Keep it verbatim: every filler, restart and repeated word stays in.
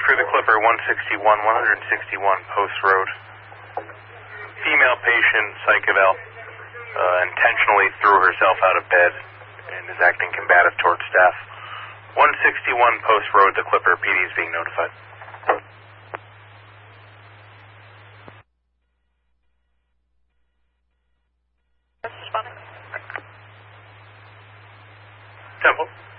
Crew the Clipper, one sixty-one, one sixty-one Post Road. Female patient, psych eval, uh, intentionally threw herself out of bed and is acting combative towards staff. one sixty-one Post Road, the Clipper, P D is being notified. Temple.